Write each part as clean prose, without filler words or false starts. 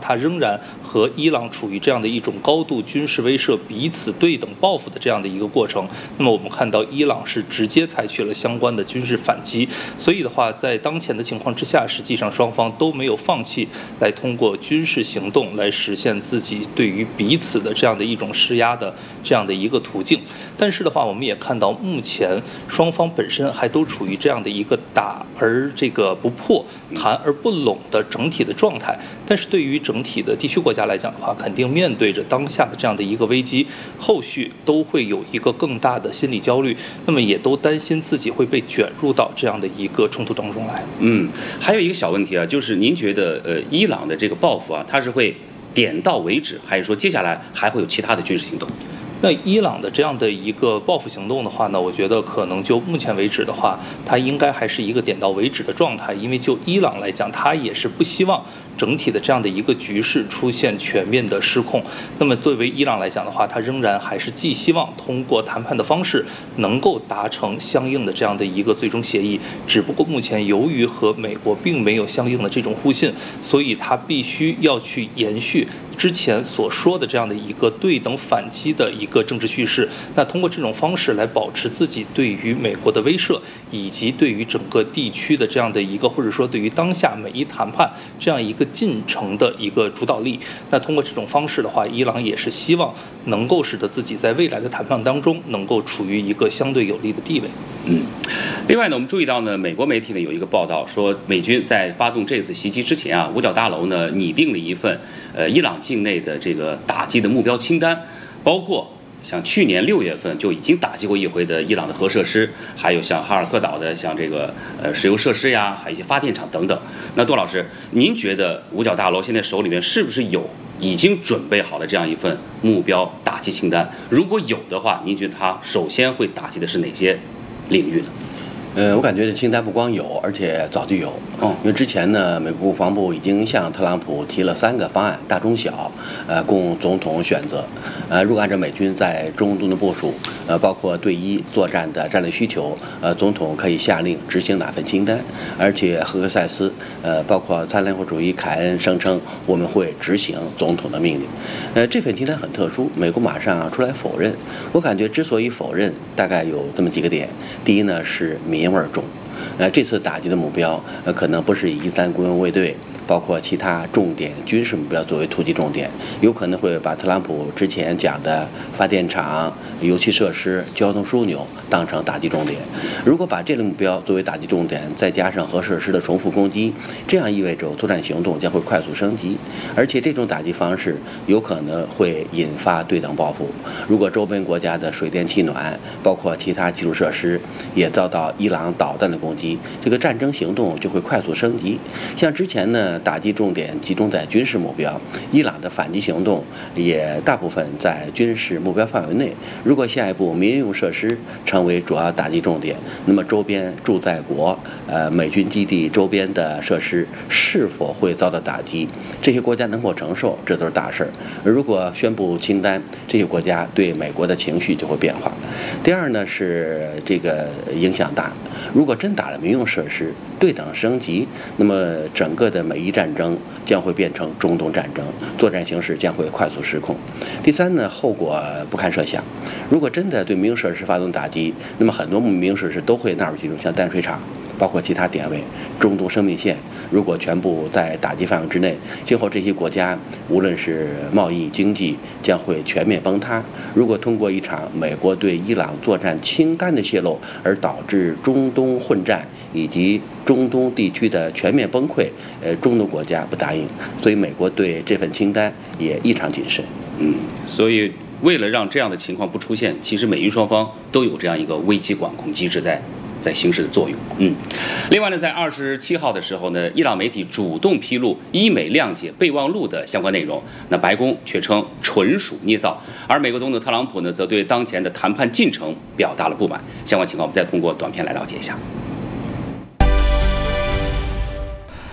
它仍然和伊朗处于这样的一种高度军事威慑、彼此对等报复的这样的一个过程。那么我们看到伊朗是直接采取了相关的军事反击，所以的话，在当前的情况之下，实际上双方都没有放弃来通过军事行动来实现自己对于彼此的这样的一种施压的这样的一个途径。但是的话，我们也看到目前双方本身还都处于这样的一个打而这个不破、谈而不拢的整体的状态。但是对于整体的地区国家来讲的话，肯定面对着当下的这样的一个危机，后续都会有一个更大的心理焦虑，那么也都担心自己会被卷入到这样的一个冲突当中来。 还有一个小问题啊，就是您觉得伊朗的这个报复啊，它是会点到为止，还是说接下来还会有其他的军事行动？ 那伊朗的这样的一个报复行动的话呢，我觉得可能就目前为止的话，它应该还是一个点到为止的状态，因为就伊朗来讲，它也是不希望整体的这样的一个局势出现全面的失控。那么对于伊朗来讲的话，它仍然还是既希望通过谈判的方式能够达成相应的这样的一个最终协议，只不过目前由于和美国并没有相应的这种互信，所以它必须要去延续之前所说的这样的一个对等反击的一个政治叙事，那通过这种方式来保持自己对于美国的威慑，以及对于整个地区的这样的一个，或者说对于当下美伊谈判这样一个进程的一个主导力。那通过这种方式的话，伊朗也是希望能够使得自己在未来的谈判当中能够处于一个相对有利的地位。 另外呢，我们注意到呢，美国媒体呢有一个报道说，美军在发动这次袭击之前啊，五角大楼呢拟定了一份伊朗境内的这个打击的目标清单，包括像去年6月份就已经打击过一回的伊朗的核设施，还有像哈尔科岛的像这个石油设施呀，还有一些发电厂等等。那杜老师，您觉得五角大楼现在手里面是不是有已经准备好的这样一份目标打击清单？如果有的话，您觉得它首先会打击的是哪些领域呢？ 我感觉这清单不光有，而且早就有。因为之前呢，美国国防部已经向特朗普提了3个方案，大中小，供总统选择。如果按照美军在中东的部署，包括对伊作战的战略需求，总统可以下令执行哪份清单。而且赫克塞斯，包括参联合主义凯恩声称我们会执行总统的命令。这份清单很特殊，美国马上出来否认。我感觉之所以否认，大概有这么几个点。第一呢是民味重，这次打击的目标可能不是以13国用卫队，包括其他重点军事目标作为突击重点，有可能会把特朗普之前讲的发电厂、油气设施、交通枢纽当成打击重点。如果把这类目标作为打击重点，再加上核设施的重复攻击，这样意味着作战行动将会快速升级，而且这种打击方式有可能会引发对等报复。如果周边国家的水电气暖，包括其他基础设施也遭到伊朗导弹的攻击，这个战争行动就会快速升级。像之前呢，打击重点集中在军事目标，伊朗的反击行动也大部分在军事目标范围内。如果下一步民用设施成为主要打击重点，那么周边驻在国、美军基地周边的设施是否会遭到打击，这些国家能否承受，这都是大事儿。如果宣布清单，这些国家对美国的情绪就会变化。第二呢是这个影响大，如果真打了民用设施，对等升级，那么整个的美伊战争将会变成中东战争，作战形势将会快速失控。第三呢，后果不堪设想。如果真的对民用设施发动打击，那么很多民用设施都会纳入其中，像淡水厂，包括其他点位，中东生命线，如果全部在打击范围之内，今后这些国家无论是贸易、经济将会全面崩塌。如果通过一场美国对伊朗作战清单的泄露而导致中东混战以及中东地区的全面崩溃，中东国家不答应，所以美国对这份清单也异常谨慎。 所以为了让这样的情况不出现，其实美英双方都有这样一个危机管控机制在行使的作用。另外呢，在27号的时候呢，伊朗媒体主动披露伊美谅解备忘录的相关内容，那白宫却称纯属捏造，而美国总统特朗普呢，则对当前的谈判进程表达了不满。相关情况我们再通过短片来了解一下。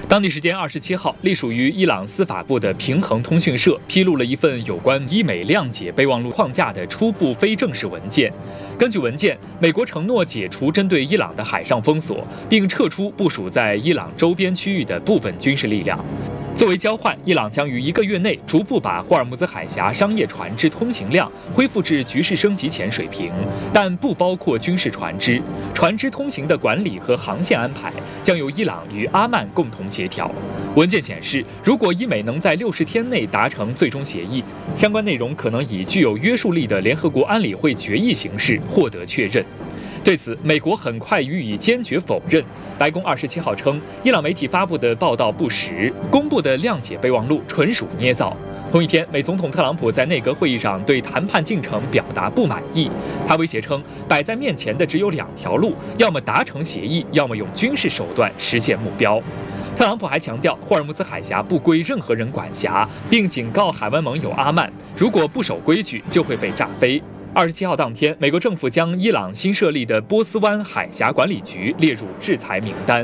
当地时间27号，隶属于伊朗司法部的平衡通讯社披露了一份有关伊美谅解备忘录框架的初步非正式文件。根据文件，美国承诺解除针对伊朗的海上封锁，并撤出部署在伊朗周边区域的部分军事力量。作为交换，伊朗将于1个月内逐步把霍尔木兹海峡商业船只通行量恢复至局势升级前水平，但不包括军事船只。船只通行的管理和航线安排将由伊朗与阿曼共同协调。文件显示，如果伊美能在60天内达成最终协议，相关内容可能以具有约束力的联合国安理会决议形式获得确认。对此，美国很快予以坚决否认。白宫27号称，伊朗媒体发布的报道不实，公布的谅解备忘录纯属捏造。同一天，美总统特朗普在内阁会议上对谈判进程表达不满意，他威胁称，摆在面前的只有2条路，要么达成协议，要么用军事手段实现目标。特朗普还强调，霍尔木兹海峡不归任何人管辖，并警告海湾盟友阿曼，如果不守规矩，就会被炸飞。27号当天，美国政府将伊朗新设立的波斯湾海峡管理局列入制裁名单。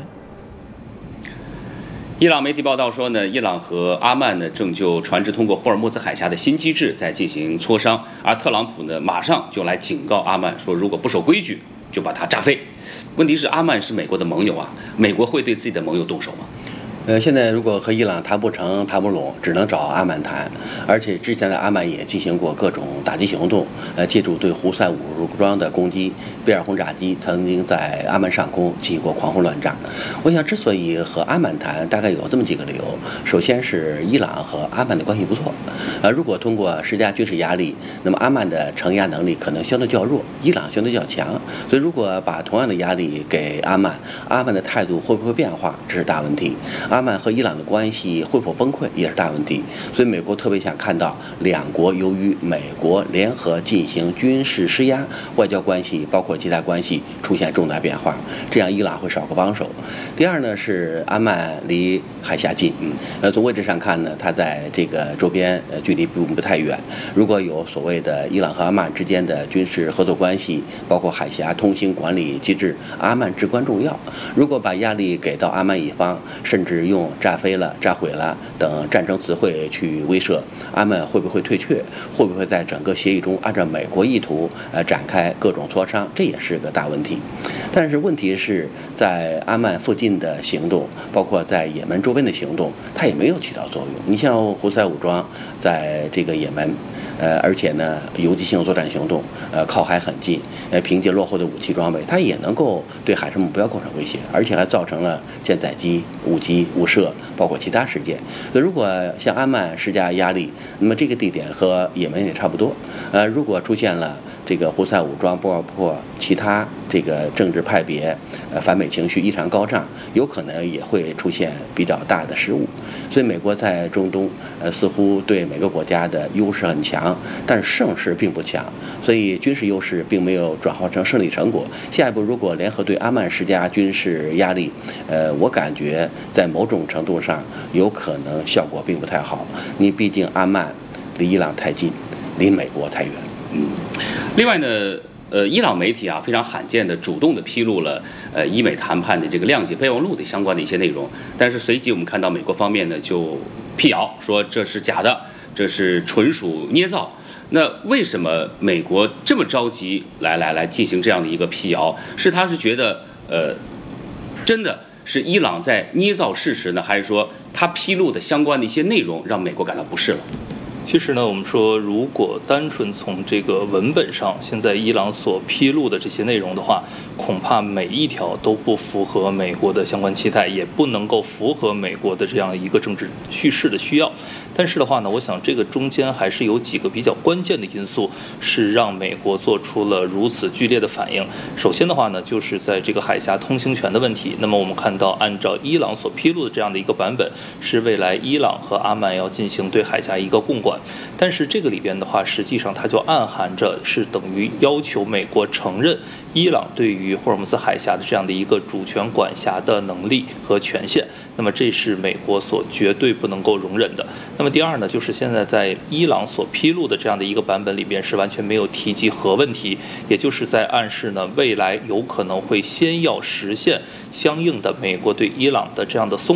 伊朗媒体报道说呢，伊朗和阿曼呢正就船只通过霍尔木兹海峡的新机制在进行磋商，而特朗普呢马上就来警告阿曼说，如果不守规矩，就把它炸飞。问题是，阿曼是美国的盟友啊，美国会对自己的盟友动手吗？ 现在如果和伊朗谈不成、谈不拢，只能找阿曼谈。而且之前的阿曼也进行过各种打击行动，借助对胡塞武装的攻击，贝尔轰炸机曾经在阿曼上空进行过狂轰乱炸。我想，之所以和阿曼谈，大概有这么几个理由。首先是伊朗和阿曼的关系不错，如果通过施加军事压力，那么阿曼的承压能力可能相对较弱，伊朗相对较强。所以，如果把同样的压力给阿曼，阿曼的态度会不会变化，这是大问题。阿曼和伊朗的关系会否崩溃也是大问题，所以美国特别想看到两国由于美国联合进行军事施压，外交关系包括其他关系出现重大变化，这样伊朗会少个帮手。第二呢是阿曼离海峡近，从位置上看呢，它在这个周边距离并不太远。如果有所谓的伊朗和阿曼之间的军事合作关系，包括海峡通行管理机制，阿曼至关重要。如果把压力给到阿曼一方，甚至用炸飞了、炸毁了等战争词汇去威慑，阿曼会不会退却？会不会在整个协议中按照美国意图展开各种磋商？这也是个大问题。但是问题是在阿曼附近的行动，包括在也门周边的行动，它也没有起到作用。你像胡塞武装在这个也门，而且呢游击性作战行动，靠海很近，凭借落后的武器装备，它也能够对海上目标构成威胁，而且还造成了舰载机误击、误射，包括其他事件。所以如果向阿曼施加压力，那么这个地点和也门也差不多。如果出现了这个胡塞武装包括其他这个政治派别反美情绪异常高涨，有可能也会出现比较大的失误。所以美国在中东似乎对每个国家的优势很强，但是胜势并不强，所以军事优势并没有转化成胜利成果。下一步如果联合对阿曼施加军事压力，我感觉在某种程度上有可能效果并不太好。你毕竟阿曼离伊朗太近，离美国太远。 另外呢，伊朗媒体啊非常罕见的主动的披露了伊美谈判的这个谅解备忘录的相关的一些内容，但是随即我们看到美国方面呢就辟谣说这是假的，这是纯属捏造。那为什么美国这么着急来进行这样的一个辟谣？是他是觉得真的是伊朗在捏造事实呢，还是说他披露的相关的一些内容让美国感到不适了？ 其实呢，我们说，如果单纯从这个文本上，现在伊朗所披露的这些内容的话，恐怕每一条都不符合美国的相关期待，也不能够符合美国的这样一个政治叙事的需要。但是的话呢，我想这个中间还是有几个比较关键的因素，是让美国做出了如此剧烈的反应。首先的话呢，就是在这个海峡通行权的问题。那么我们看到，按照伊朗所披露的这样的一个版本，是未来伊朗和阿曼要进行对海峡一个共管。但是这个里边的话，实际上它就暗含着是等于要求美国承认伊朗对于霍尔木兹海峡的这样的一个主权管辖的能力和权限。那么这是美国所绝对不能够容忍的。那么第二呢，就是现在在伊朗所披露的这样的一个版本里边是完全没有提及核问题，也就是在暗示呢，未来有可能会先要实现相应的美国对伊朗的这样的松绑，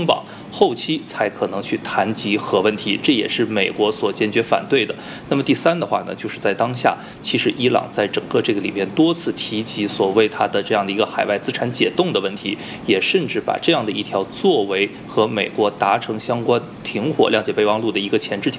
后期才可能去谈及核问题，这也是美国所坚决反对的。那么第三的话呢，就是在当下，其实伊朗在整个这个里边多次提及所谓它的这样的一个海外资产解冻的问题，也甚至把这样的一条作为和美国达成相关停火谅解备忘录的一个前置条